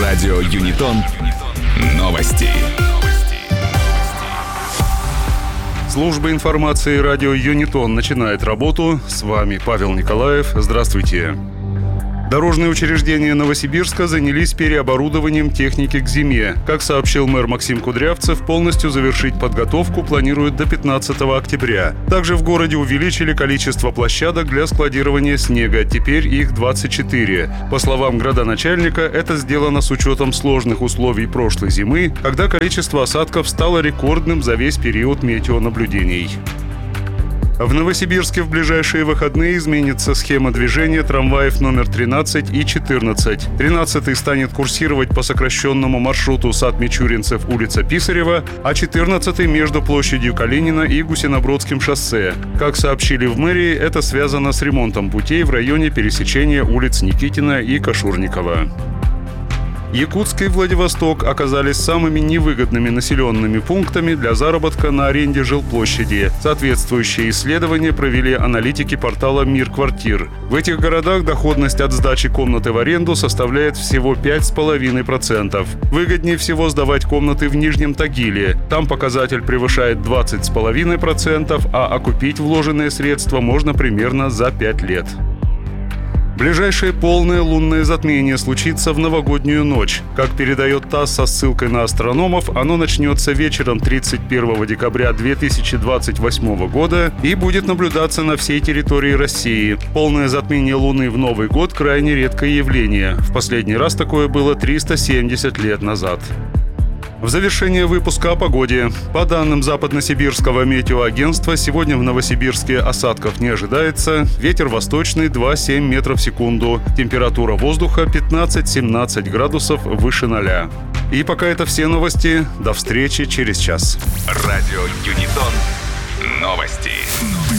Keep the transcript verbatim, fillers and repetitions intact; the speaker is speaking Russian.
Радио Юнитон. Новости. Служба информации радио Юнитон начинает работу. С вами Павел Николаев. Здравствуйте. Дорожные учреждения Новосибирска занялись переоборудованием техники к зиме. Как сообщил мэр Максим Кудрявцев, полностью завершить подготовку планируют до пятнадцатого октября. Также в городе увеличили количество площадок для складирования снега. Теперь их двадцать четыре. По словам градоначальника, это сделано с учетом сложных условий прошлой зимы, когда количество осадков стало рекордным за весь период метеонаблюдений. В Новосибирске в ближайшие выходные изменится схема движения трамваев номер тринадцать и четырнадцать. тринадцатый станет курсировать по сокращенному маршруту Сад-Мичуринцев, улица Писарева, а четырнадцатый между площадью Калинина и Гусинобродским шоссе. Как сообщили в мэрии, это связано с ремонтом путей в районе пересечения улиц Никитина и Кашурникова. Якутск и Владивосток оказались самыми невыгодными населенными пунктами для заработка на аренде жилплощади. Соответствующие исследования провели аналитики портала «Мир квартир». В этих городах доходность от сдачи комнаты в аренду составляет всего пять целых пять десятых процента. Выгоднее всего сдавать комнаты в Нижнем Тагиле. Там показатель превышает двадцать целых пять десятых процента, а окупить вложенные средства можно примерно за пять лет. Ближайшее полное лунное затмение случится в новогоднюю ночь. Как передает ТАСС со ссылкой на астрономов, оно начнется вечером тридцать первого декабря две тысячи двадцать восьмого года и будет наблюдаться на всей территории России. Полное затмение Луны в Новый год – крайне редкое явление. В последний раз такое было триста семьдесят лет назад. В завершение выпуска о погоде. По данным Западносибирского метеоагентства, сегодня в Новосибирске осадков не ожидается. Ветер восточный два целых семь десятых метров в секунду. Температура воздуха пятнадцать-семнадцать градусов выше ноля. И пока это все новости. До встречи через час. Радио Юнитон. Новости.